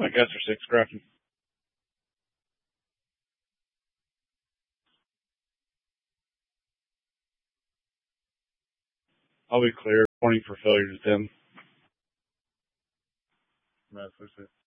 I guess they're 6 cracking. I'll be clear. Warning for failure to dim. That's what it is.